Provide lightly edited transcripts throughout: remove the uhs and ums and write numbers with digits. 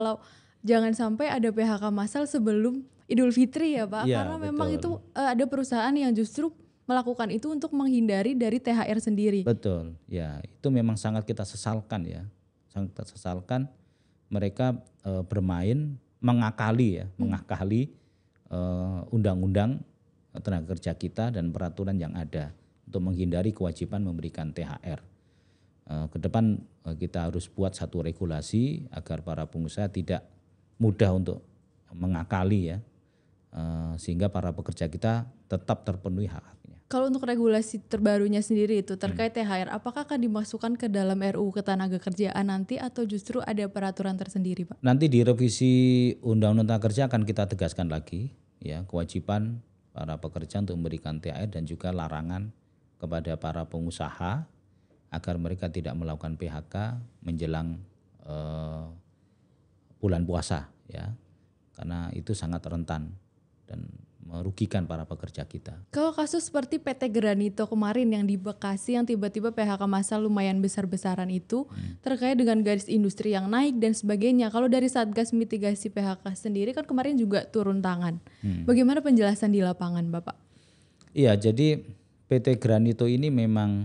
kalau jangan sampai ada PHK massal sebelum Idul Fitri ya Pak, Iya karena memang betul, itu, ada perusahaan yang justru melakukan itu untuk menghindari dari THR sendiri. betul. Ya itu memang sangat kita sesalkan ya, sangat kita sesalkan mereka bermain mengakali ya, mengakali undang-undang tenaga kerja kita dan peraturan yang ada untuk menghindari kewajiban memberikan THR. Ke depan kita harus buat satu regulasi agar para pengusaha tidak mudah untuk mengakali ya, sehingga para pekerja kita tetap terpenuhi hak-haknya. Kalau untuk regulasi terbarunya sendiri itu terkait THR, apakah akan dimasukkan ke dalam RUU Ketenagakerjaan nanti atau justru ada peraturan tersendiri, Pak? Nanti di revisi Undang-Undang Tenaga Kerja akan kita tegaskan lagi ya kewajiban para pekerja untuk memberikan THR dan juga larangan kepada para pengusaha agar mereka tidak melakukan PHK menjelang eh, bulan puasa ya, karena itu sangat rentan dan merugikan para pekerja kita. Kalau kasus seperti PT Granito kemarin yang di Bekasi yang tiba-tiba PHK massal lumayan besar-besaran itu terkait dengan garis industri yang naik dan sebagainya. Kalau dari Satgas mitigasi PHK sendiri kan kemarin juga turun tangan. Bagaimana penjelasan di lapangan, Bapak? Iya, jadi PT Granito ini memang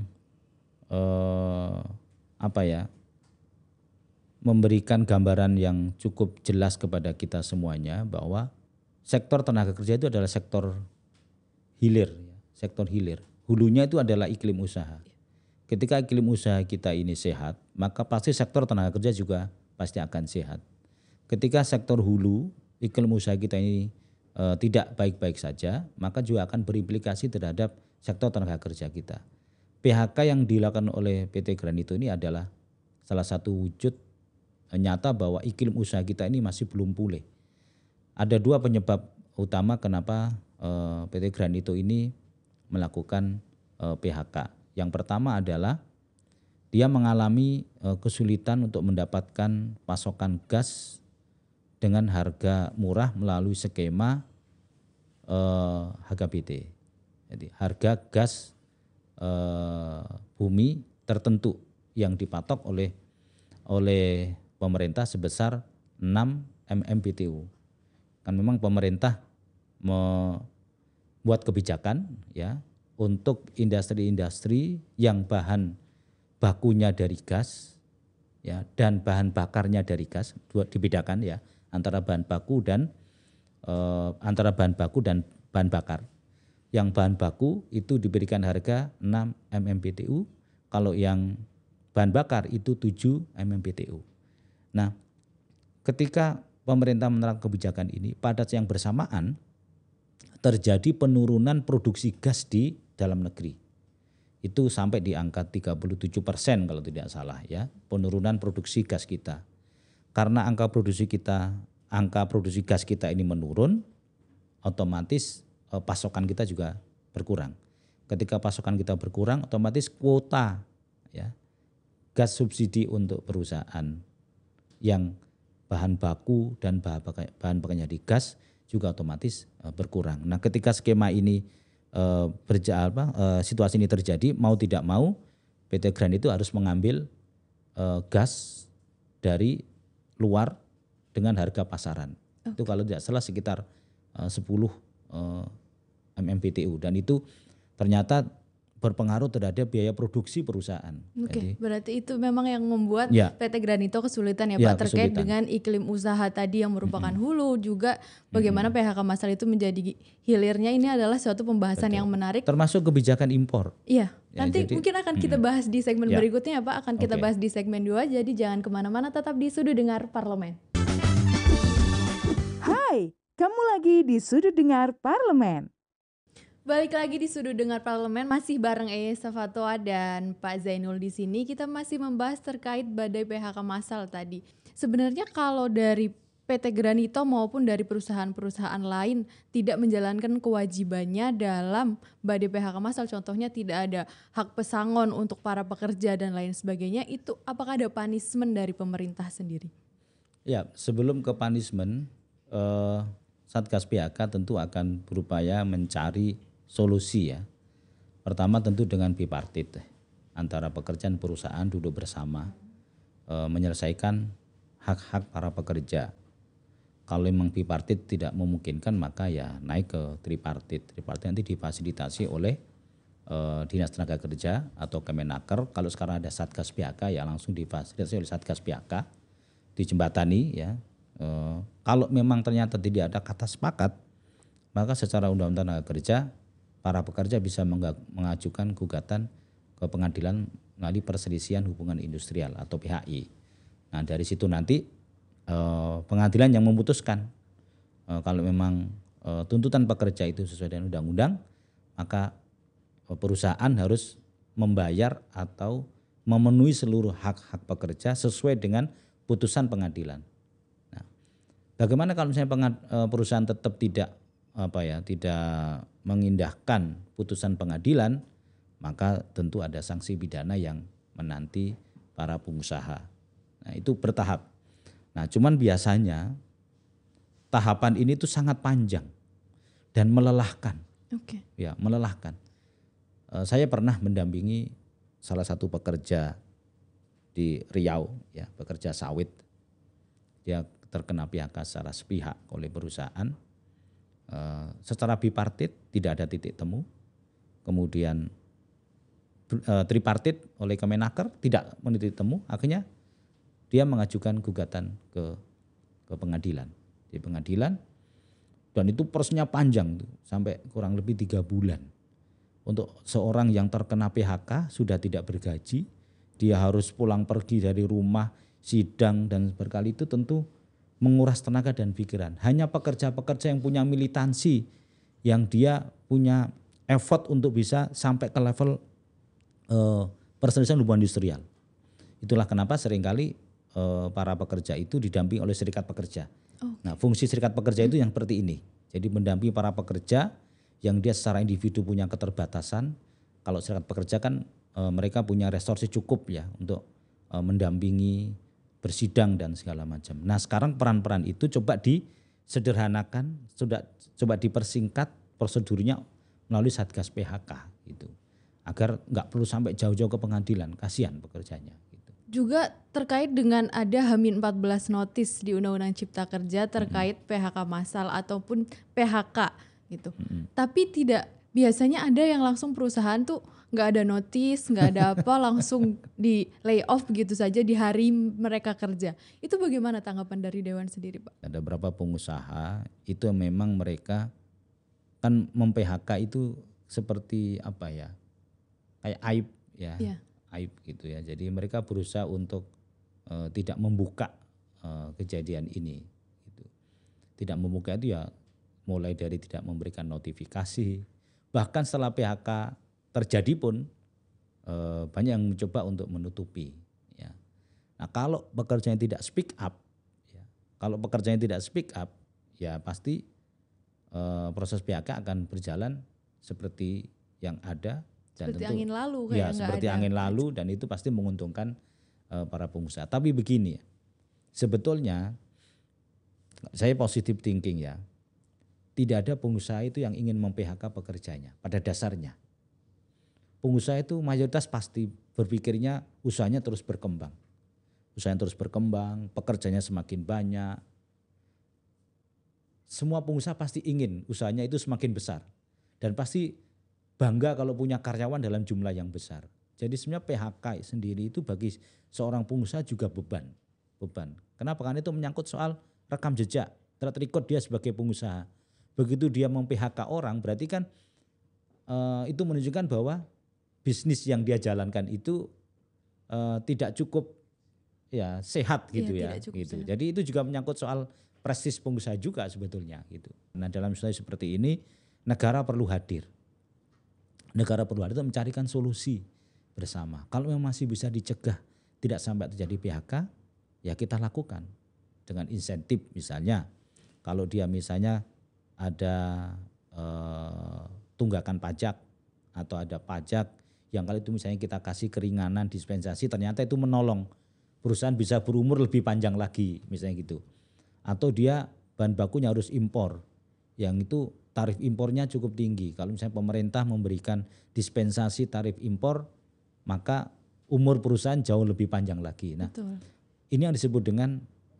apa ya, memberikan gambaran yang cukup jelas kepada kita semuanya bahwa sektor tenaga kerja itu adalah sektor hilir, ya, sektor hilir. Hulunya itu adalah iklim usaha. Ketika iklim usaha kita ini sehat, maka pasti sektor tenaga kerja juga pasti akan sehat. Ketika sektor hulu, iklim usaha kita ini tidak baik-baik saja, maka juga akan berimplikasi terhadap sektor tenaga kerja kita. PHK yang dilakukan oleh PT Granito ini adalah salah satu wujud nyata bahwa iklim usaha kita ini masih belum pulih. Ada dua penyebab utama kenapa PT Granito ini melakukan PHK. Yang pertama adalah dia mengalami kesulitan untuk mendapatkan pasokan gas dengan harga murah melalui skema HGBT. Jadi harga gas bumi tertentu yang dipatok oleh pemerintah sebesar 6 MMBTU. Kan memang pemerintah membuat kebijakan ya untuk industri-industri yang bahan bakunya dari gas ya dan bahan bakarnya dari gas, dibedakan ya antara bahan baku dan bahan bakar. Yang bahan baku itu diberikan harga 6 MMBTU, kalau yang bahan bakar itu 7 MMBTU. Nah, ketika pemerintah menerapkan kebijakan ini, pada yang bersamaan terjadi penurunan produksi gas di dalam negeri. Itu sampai di angka 37% kalau tidak salah ya, penurunan produksi gas kita. Karena angka produksi gas kita ini menurun, otomatis pasokan kita juga berkurang. Ketika pasokan kita berkurang, otomatis kuota ya gas subsidi untuk perusahaan yang bahan baku dan bahan bakarnya di gas juga otomatis berkurang. Nah, ketika skema ini situasi ini terjadi, mau tidak mau PT Granito harus mengambil gas dari luar dengan harga pasaran. Itu kalau tidak salah sekitar 10 MMBTU dan itu ternyata berpengaruh terhadap biaya produksi perusahaan. Oke, berarti itu memang yang membuat Ya, PT Granito kesulitan ya ya Pak terkait kesulitan. dengan iklim usaha tadi yang merupakan hulu juga bagaimana PHK massal itu menjadi hilirnya ini adalah suatu pembahasan yang menarik. Termasuk kebijakan impor. Iya, Ya, nanti jadi, mungkin akan kita bahas di segmen ya, berikutnya ya Pak, akan kita oke. bahas di segmen 2 jadi jangan kemana-mana tetap di Sudut Dengar Parlemen. Hai, kamu lagi di Sudut Dengar Parlemen. Balik lagi di Sudut Dengar Parlemen masih bareng Esa Fatwa dan Pak Zainul di sini. Kita masih membahas terkait badai PHK massal tadi. Sebenarnya kalau dari PT Granito maupun dari perusahaan-perusahaan lain tidak menjalankan kewajibannya dalam badai PHK massal, contohnya tidak ada hak pesangon untuk para pekerja dan lain sebagainya, itu apakah ada punishment dari pemerintah sendiri? Ya, sebelum ke punishment, Satgas PHK tentu akan berupaya mencari solusi ya. Pertama tentu dengan bipartit antara pekerja dan perusahaan duduk bersama menyelesaikan hak-hak para pekerja. Kalau memang bipartit tidak memungkinkan maka ya naik ke tripartit. Tripartit nanti difasilitasi oleh Dinas Tenaga Kerja atau Kemenaker. Kalau sekarang ada Satgas PHK ya langsung difasilitasi oleh Satgas PHK, dijembatani ya. Kalau memang ternyata tidak ada kata sepakat, maka secara Undang-Undang Tenaga Kerja para pekerja bisa mengajukan gugatan ke pengadilan melalui perselisihan hubungan industrial atau PHI. Nah dari situ nanti pengadilan yang memutuskan kalau memang tuntutan pekerja itu sesuai dengan undang-undang, maka perusahaan harus membayar atau memenuhi seluruh hak-hak pekerja sesuai dengan putusan pengadilan. Nah, bagaimana kalau misalnya perusahaan tetap tidak mengindahkan putusan pengadilan, maka tentu ada sanksi pidana yang menanti para pengusaha. Nah, itu bertahap. Nah, cuman biasanya tahapan ini tuh sangat panjang dan melelahkan. Oke. Ya, melelahkan. Saya pernah mendampingi salah satu pekerja di Riau, ya, pekerja sawit. Dia terkena PHK secara sepihak oleh perusahaan. Secara bipartit tidak ada titik temu. Kemudian tripartit oleh Kemenaker tidak menitik temu. Akhirnya dia mengajukan gugatan ke pengadilan. Di pengadilan dan itu prosesnya panjang tuh, sampai kurang lebih 3 bulan. Untuk seorang yang terkena PHK sudah tidak bergaji, dia harus pulang pergi dari rumah, sidang dan berkali itu tentu menguras tenaga dan pikiran. Hanya pekerja-pekerja yang punya militansi, yang dia punya effort untuk bisa sampai ke level perselisihan hubungan industrial. Itulah kenapa seringkali para pekerja itu didampingi oleh serikat pekerja. Nah, fungsi serikat pekerja itu yang seperti ini. Jadi mendampingi para pekerja yang dia secara individu punya keterbatasan. Kalau serikat pekerja kan mereka punya resources cukup ya untuk mendampingi, bersidang dan segala macam. Nah, sekarang peran-peran itu coba disederhanakan, coba dipersingkat prosedurnya melalui Satgas PHK gitu. Agar nggak perlu sampai jauh-jauh ke pengadilan, kasihan pekerjanya. Juga terkait dengan ada H-14 notis di Undang-Undang Cipta Kerja terkait PHK massal ataupun PHK gitu. Tapi tidak, biasanya ada yang langsung perusahaan tuh nggak ada notis, nggak ada apa, langsung di lay off begitu saja di hari mereka kerja. Itu bagaimana tanggapan dari Dewan sendiri, Pak? Ada beberapa pengusaha itu memang mereka kan mem-PHK itu seperti apa ya, kayak aib ya. Yeah. Aib gitu ya. Jadi mereka berusaha untuk tidak membuka kejadian ini gitu. Tidak membuka itu ya mulai dari tidak memberikan notifikasi. Bahkan setelah PHK terjadi pun banyak yang mencoba untuk menutupi ya. Nah, kalau pekerjanya tidak speak up ya. Kalau pekerjanya tidak speak up ya pasti proses PHK akan berjalan seperti yang ada. Dan seperti tentu, angin lalu ya seperti angin lalu dan itu pasti menguntungkan para pengusaha. Tapi begini ya, sebetulnya saya positive thinking ya, tidak ada pengusaha itu yang ingin mem-PHK pekerjanya. Pada dasarnya pengusaha itu mayoritas pasti berpikirnya usahanya terus berkembang. Usahanya terus berkembang, pekerjanya semakin banyak. Semua pengusaha pasti ingin usahanya itu semakin besar dan pasti bangga kalau punya karyawan dalam jumlah yang besar. Jadi sebenarnya PHK sendiri itu bagi seorang pengusaha juga beban. Kenapa? Karena itu menyangkut soal rekam jejak, track record dia sebagai pengusaha. Begitu dia mem-PHK orang berarti kan itu menunjukkan bahwa bisnis yang dia jalankan itu tidak cukup ya sehat gitu ya. Gitu. Jadi itu juga menyangkut soal prestis pengusaha juga sebetulnya gitu. Nah, dalam situasi seperti ini negara perlu hadir. Negara perlu hadir untuk mencarikan solusi bersama. Kalau memang masih bisa dicegah tidak sampai terjadi PHK, ya kita lakukan dengan insentif misalnya. Kalau dia misalnya ada tunggakan pajak atau ada pajak yang kali itu misalnya kita kasih keringanan dispensasi ternyata itu menolong perusahaan bisa berumur lebih panjang lagi misalnya gitu. Atau dia bahan bakunya harus impor yang itu tarif impornya cukup tinggi. Kalau misalnya pemerintah memberikan dispensasi tarif impor, maka umur perusahaan jauh lebih panjang lagi. Nah, betul. Ini yang disebut dengan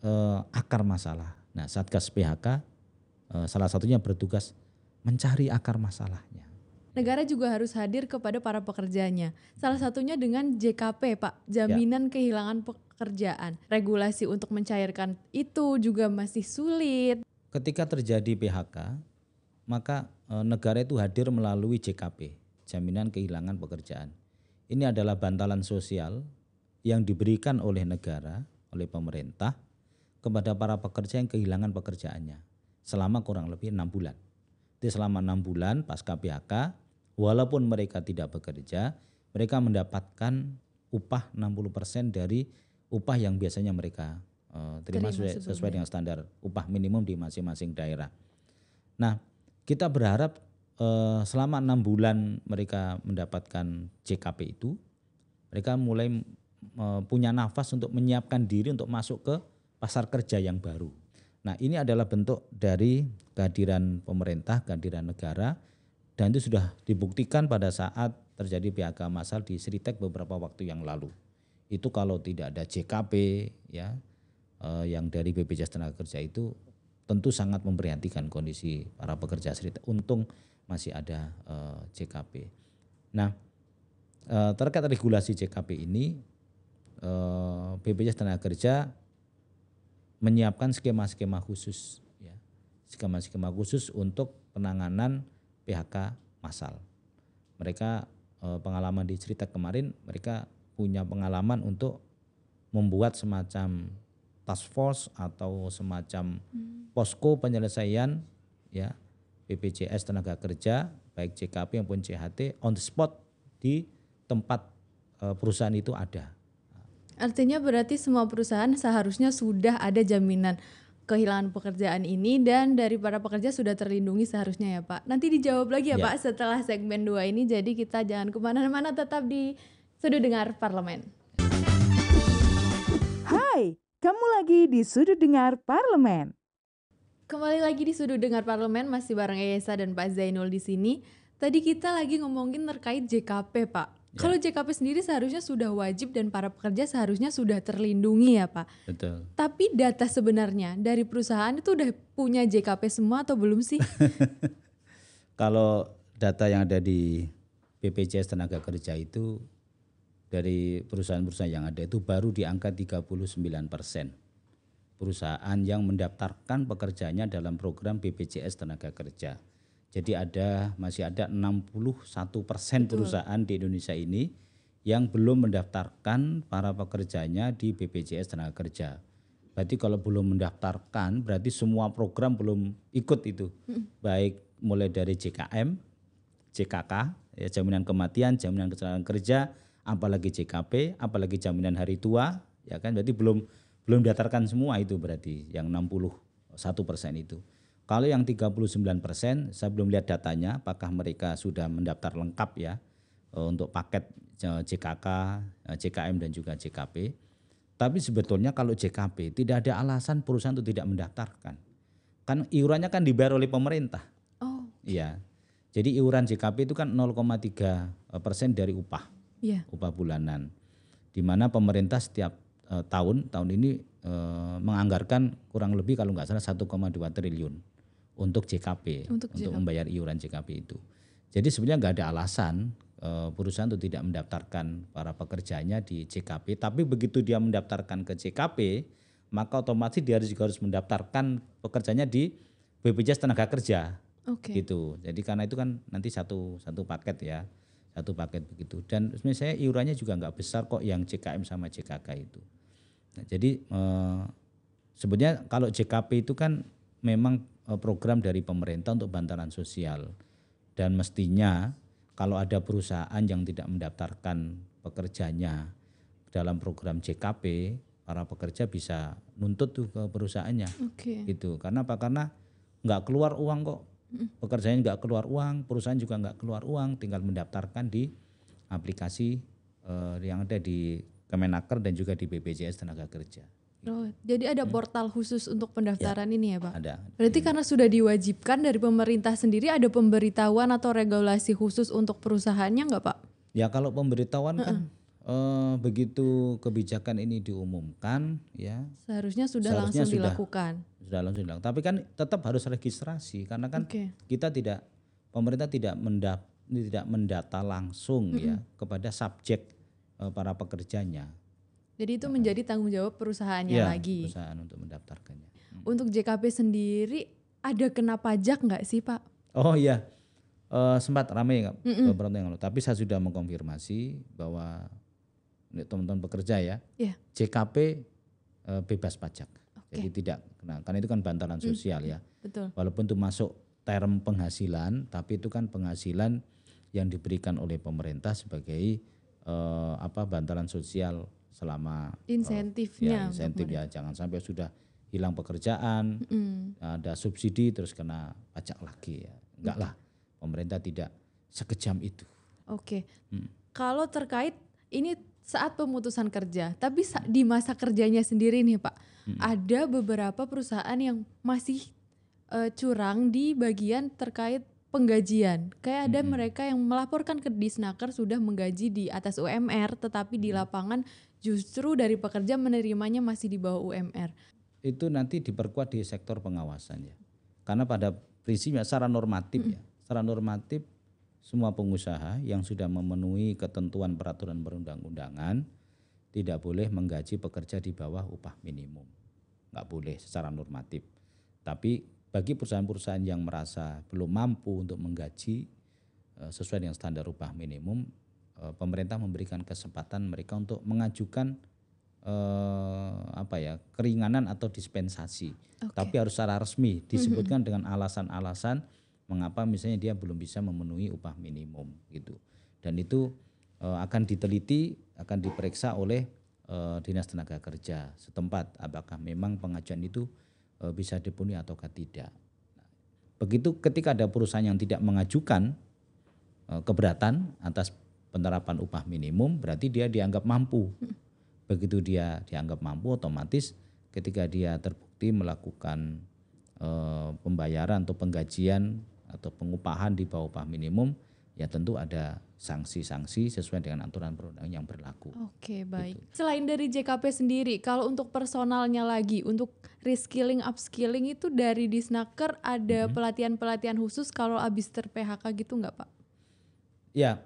akar masalah. Nah, Satgas PHK salah satunya bertugas mencari akar masalahnya. Negara juga harus hadir kepada para pekerjanya. Salah satunya dengan JKP, Pak, jaminan kehilangan pekerjaan. Regulasi untuk mencairkan itu juga masih sulit. Ketika terjadi PHK, maka negara itu hadir melalui JKP, jaminan kehilangan pekerjaan. Ini adalah bantalan sosial yang diberikan oleh negara, oleh pemerintah kepada para pekerja yang kehilangan pekerjaannya selama kurang lebih 6 bulan. Jadi selama 6 bulan pasca PHK, walaupun mereka tidak bekerja, mereka mendapatkan upah 60% dari upah yang biasanya mereka terima sesuai dengan standar upah minimum di masing-masing daerah. Nah, kita berharap selama 6 bulan mereka mendapatkan JKP itu, mereka mulai punya nafas untuk menyiapkan diri untuk masuk ke pasar kerja yang baru. Nah, ini adalah bentuk dari kehadiran pemerintah, kehadiran negara, dan itu sudah dibuktikan pada saat terjadi PHK massal di Sritek beberapa waktu yang lalu. Itu kalau tidak ada JKP ya, yang dari BPJS Tenagakerja itu tentu sangat memprihatinkan kondisi para pekerja Sritek. Untung masih ada JKP. Nah, terkait regulasi JKP ini, BPJS Tenagakerja menyiapkan skema-skema khusus, ya, skema-skema khusus untuk penanganan PHK massal. Mereka pengalaman di Sritek kemarin, mereka punya pengalaman untuk membuat semacam task force atau semacam posko penyelesaian, ya, BPJS Tenagakerja baik JKP maupun CHT on the spot di tempat perusahaan itu ada. Artinya berarti semua perusahaan seharusnya sudah ada jaminan kehilangan pekerjaan ini dan dari para pekerja sudah terlindungi seharusnya ya Pak. Nanti dijawab lagi ya Pak setelah segmen 2 ini, jadi kita jangan kemana-mana, tetap di Sudut Dengar Parlemen. Hai, kamu lagi di Sudut Dengar Parlemen. Kembali lagi di Sudut Dengar Parlemen, masih bareng Eyesa dan Pak Zainul di sini. Tadi kita lagi ngomongin terkait JKP, Pak. Ya. Kalau JKP sendiri seharusnya sudah wajib dan para pekerja seharusnya sudah terlindungi ya, Pak. Betul. Tapi data sebenarnya dari perusahaan itu udah punya JKP semua atau belum sih? Kalau data yang ada di BPJS Tenagakerja itu dari perusahaan-perusahaan yang ada itu baru di angka 39%. Perusahaan yang mendaftarkan pekerjanya dalam program BPJS Tenagakerja. Jadi masih ada 61% perusahaan di Indonesia ini yang belum mendaftarkan para pekerjanya di BPJS Tenagakerja. Berarti kalau belum mendaftarkan berarti semua program belum ikut itu. Baik mulai dari JKM, JKK, ya, jaminan kematian, jaminan kecelakaan kerja, apalagi JKP, apalagi jaminan hari tua, ya kan, berarti belum daftarkan semua itu, berarti yang 61% itu. Kalau yang 39%, saya belum lihat datanya apakah mereka sudah mendaftar lengkap ya untuk paket JKK, JKM dan juga JKP. Tapi sebetulnya kalau JKP tidak ada alasan perusahaan itu tidak mendaftarkan. Kan iurannya kan dibayar oleh pemerintah. Oh. Iya. Jadi iuran JKP itu kan 0,3% dari upah. Yeah. Upah bulanan. Di mana pemerintah setiap tahun ini menganggarkan kurang lebih kalau nggak salah 1,2 triliun untuk JKP, untuk membayar iuran JKP itu. Jadi sebenarnya nggak ada alasan perusahaan itu tidak mendaftarkan para pekerjanya di JKP, tapi begitu dia mendaftarkan ke JKP, maka otomatis dia juga harus mendaftarkan pekerjanya di BPJS Tenagakerja. Okay. Gitu. Jadi karena itu kan nanti satu paket ya. Satu paket begitu. Dan sebenarnya saya iurannya juga nggak besar kok yang JKM sama JKK itu. Nah, jadi sebenarnya kalau JKP itu kan memang program dari pemerintah untuk bantalan sosial. Dan mestinya kalau ada perusahaan yang tidak mendaftarkan pekerjanya dalam program JKP, para pekerja bisa nuntut tuh ke perusahaannya. Okay. Gitu. Karena apa? Karena nggak keluar uang kok. Pekerjaannya nggak keluar uang, perusahaan juga nggak keluar uang, tinggal mendaftarkan di aplikasi yang ada di Kemenaker dan juga di BPJS Tenagakerja. Oh, jadi ada portal khusus untuk pendaftaran ini ya Pak? Ada. Berarti karena sudah diwajibkan dari pemerintah sendiri, ada pemberitahuan atau regulasi khusus untuk perusahaannya nggak Pak? Ya kalau pemberitahuan kan Begitu kebijakan ini diumumkan ya Seharusnya sudah seharusnya langsung sudah dilakukan. langsung dilakukan. Tapi kan tetap harus registrasi karena kan Oke. kita pemerintah tidak mendata langsung ya kepada subjek para pekerjanya. Jadi itu menjadi tanggung jawab perusahaannya Ya, lagi. perusahaan untuk mendaftarkannya. Untuk JKP sendiri ada kena pajak nggak sih Pak? Oh iya, sempat ramai beberapa tahun yang lalu. Tapi saya sudah mengkonfirmasi bahwa untuk teman-teman pekerja ya, Iya. JKP bebas pajak. Jadi tidak kena, karena itu kan bantalan sosial ya. Betul. Walaupun itu masuk term penghasilan, tapi itu kan penghasilan yang diberikan oleh pemerintah sebagai bantalan sosial selama Insentifnya. insentif ya, jangan sampai sudah hilang pekerjaan, ada subsidi terus kena pajak lagi ya. Enggak lah, pemerintah tidak sekejam itu. Oke. Kalau terkait ini saat pemutusan kerja, tapi di masa kerjanya sendiri nih Pak, ada beberapa perusahaan yang masih curang di bagian terkait penggajian. Kayak ada mereka yang melaporkan ke Disnaker sudah menggaji di atas UMR, tetapi di lapangan justru dari pekerja menerimanya masih di bawah UMR. Itu nanti diperkuat di sektor pengawasan ya. Karena pada prinsipnya secara normatif ya, secara normatif semua pengusaha yang sudah memenuhi ketentuan peraturan perundang-undangan tidak boleh menggaji pekerja di bawah upah minimum. Nggak boleh secara normatif. Tapi bagi perusahaan-perusahaan yang merasa belum mampu untuk menggaji sesuai dengan standar upah minimum, pemerintah memberikan kesempatan mereka untuk mengajukan keringanan atau dispensasi. Tapi harus secara resmi disebutkan dengan alasan-alasan mengapa misalnya dia belum bisa memenuhi upah minimum gitu. Dan itu akan diteliti, akan diperiksa oleh Dinas Tenaga Kerja setempat apakah memang pengajuan itu bisa dipenuhi ataukah tidak. Nah, begitu ketika ada perusahaan yang tidak mengajukan keberatan atas penerapan upah minimum, berarti dia dianggap mampu. Begitu dia dianggap mampu, otomatis ketika dia terbukti melakukan pembayaran atau penggajian atau pengupahan di bawah upah minimum, ya tentu ada sanksi-sanksi sesuai dengan aturan perundang yang berlaku. Oke, baik. Selain dari JKP sendiri, kalau untuk personalnya lagi, untuk reskilling, upskilling itu dari Disnaker ada pelatihan-pelatihan khusus kalau habis ter-PHK gitu nggak Pak? Ya,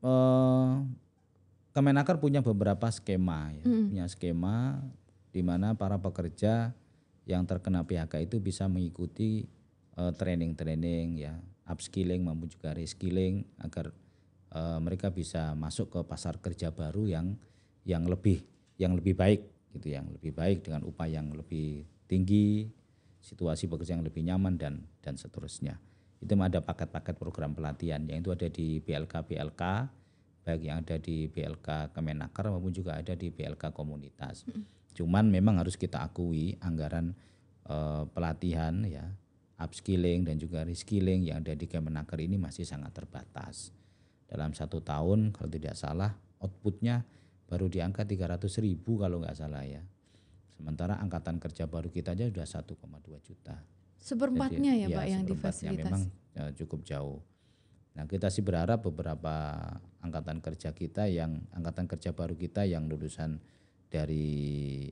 Kemenaker punya beberapa skema ya, punya skema di mana para pekerja yang terkena PHK itu bisa mengikuti training-training ya, upskilling maupun juga reskilling agar mereka bisa masuk ke pasar kerja baru yang lebih baik gitu, yang lebih baik dengan upah yang lebih tinggi, situasi pekerja yang lebih nyaman dan seterusnya. Itu ada paket-paket program pelatihan yang itu ada di BLK baik yang ada di BLK Kemenaker maupun juga ada di BLK komunitas. Cuman memang harus kita akui anggaran pelatihan ya, upskilling dan juga reskilling yang ada di Kemenaker ini masih sangat terbatas. Dalam 1 tahun kalau tidak salah outputnya baru di angka 300.000 kalau nggak salah ya. Sementara angkatan kerja baru kita aja sudah 1,2 juta. Seperempatnya Jadi, ya Pak yang seperempatnya difasilitasi. memang cukup jauh. Nah kita sih berharap beberapa angkatan kerja kita angkatan kerja baru kita yang lulusan dari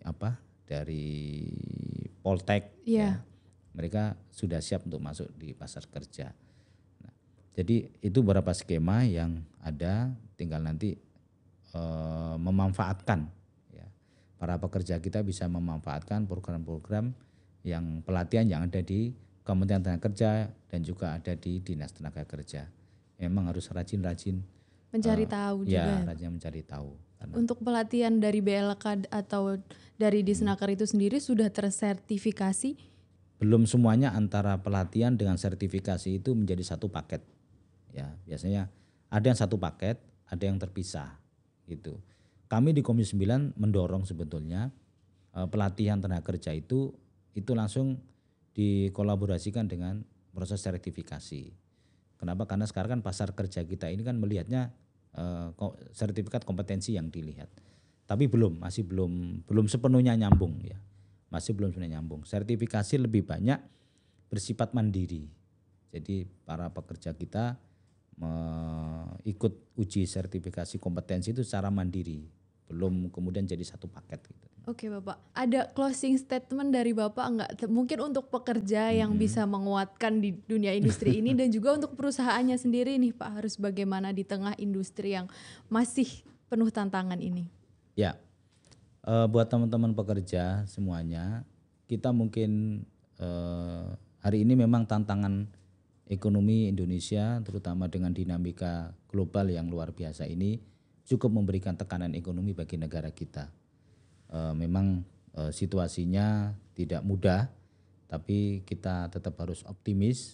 Poltek ya, mereka sudah siap untuk masuk di pasar kerja. Nah, jadi itu beberapa skema yang ada, tinggal nanti memanfaatkan ya, para pekerja kita bisa memanfaatkan program-program yang pelatihan yang ada di Kementerian Tenaga Kerja dan juga ada di Dinas Tenaga Kerja. Memang harus rajin-rajin mencari tahu juga. Ya, rajin mencari tahu. Untuk pelatihan dari BLK atau dari Disnaker itu sendiri sudah tersertifikasi? Belum semuanya antara pelatihan dengan sertifikasi itu menjadi satu paket. Ya, biasanya ada yang satu paket, ada yang terpisah gitu. Kami di Komisi 9 mendorong sebetulnya pelatihan tenaga kerja itu langsung dikolaborasikan dengan proses sertifikasi. Kenapa? Karena sekarang kan pasar kerja kita ini kan melihatnya sertifikat kompetensi yang dilihat. Tapi masih belum sepenuhnya nyambung ya. Masih belum sepenuhnya nyambung. Sertifikasi lebih banyak bersifat mandiri. Jadi para pekerja kita ikut uji sertifikasi kompetensi itu secara mandiri. belum kemudian jadi satu paket gitu. Oke Bapak, ada closing statement dari Bapak enggak? Mungkin untuk pekerja yang bisa menguatkan di dunia industri ini dan juga untuk perusahaannya sendiri nih Pak, harus bagaimana di tengah industri yang masih penuh tantangan ini? Ya, buat teman-teman pekerja semuanya, kita mungkin hari ini memang tantangan ekonomi Indonesia terutama dengan dinamika global yang luar biasa ini cukup memberikan tekanan ekonomi bagi negara kita. Memang situasinya tidak mudah, tapi kita tetap harus optimis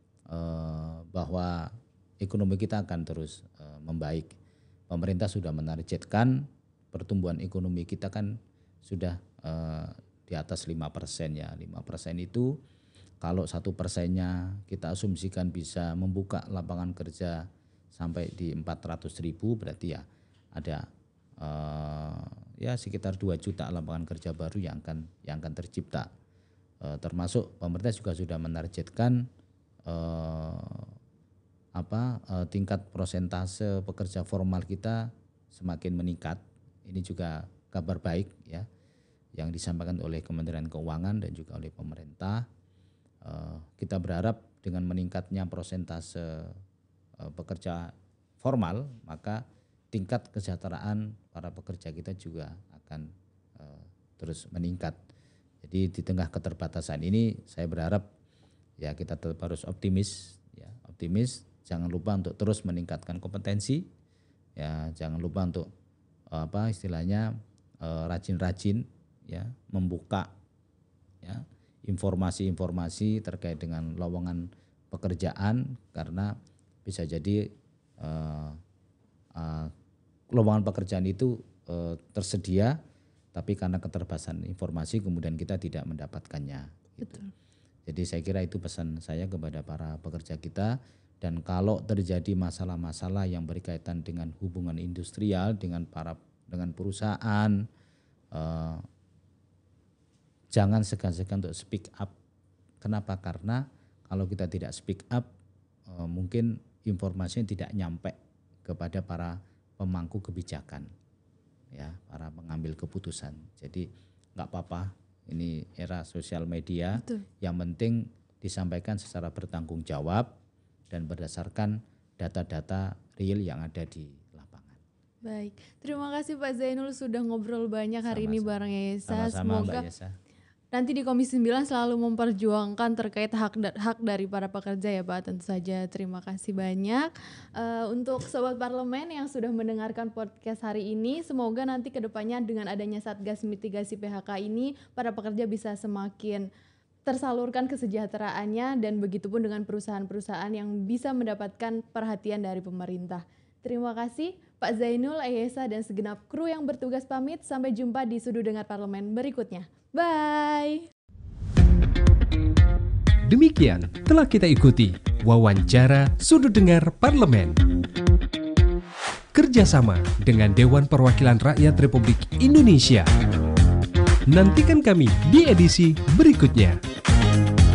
bahwa ekonomi kita akan terus membaik. Pemerintah sudah menargetkan pertumbuhan ekonomi kita kan sudah di atas 5% ya. 5% itu kalau 1%-nya kita asumsikan bisa membuka lapangan kerja sampai di 400.000, berarti ya ada ya sekitar 2 juta lapangan kerja baru yang akan tercipta. Termasuk pemerintah juga sudah menargetkan tingkat persentase pekerja formal kita semakin meningkat. Ini juga kabar baik ya yang disampaikan oleh Kementerian Keuangan dan juga oleh pemerintah. Kita berharap dengan meningkatnya persentase pekerja formal, maka tingkat kesejahteraan para pekerja kita juga akan terus meningkat. Jadi di tengah keterbatasan ini saya berharap ya kita tetap harus optimis, jangan lupa untuk terus meningkatkan kompetensi, ya jangan lupa untuk rajin-rajin ya membuka ya informasi-informasi terkait dengan lowongan pekerjaan, karena bisa jadi lowongan pekerjaan itu tersedia, tapi karena keterbatasan informasi kemudian kita tidak mendapatkannya. Gitu. Jadi saya kira itu pesan saya kepada para pekerja kita. Dan kalau terjadi masalah-masalah yang berkaitan dengan hubungan industrial dengan perusahaan, jangan segan-segan untuk speak up. Kenapa? Karena kalau kita tidak speak up, mungkin informasinya tidak nyampe kepada para pemangku kebijakan, ya, para pengambil keputusan. Jadi nggak apa-apa, ini era sosial media. Betul. Yang penting disampaikan secara bertanggung jawab dan berdasarkan data-data real yang ada di lapangan. Baik, terima kasih Pak Zainul sudah ngobrol banyak hari ini bareng Yesa. Semoga nanti di Komisi 9 selalu memperjuangkan terkait hak dari para pekerja ya Pak, tentu saja. Terima kasih banyak untuk Sobat Parlemen yang sudah mendengarkan podcast hari ini. Semoga nanti kedepannya dengan adanya Satgas Mitigasi PHK ini, para pekerja bisa semakin tersalurkan kesejahteraannya, dan begitupun dengan perusahaan-perusahaan yang bisa mendapatkan perhatian dari pemerintah. Terima kasih Pak Zainul, Yesa, dan segenap kru yang bertugas pamit. Sampai jumpa di Sudut Dengar Parlemen berikutnya. Bye! Demikian telah kita ikuti wawancara Sudut Dengar Parlemen. Kerjasama dengan Dewan Perwakilan Rakyat Republik Indonesia. Nantikan kami di edisi berikutnya.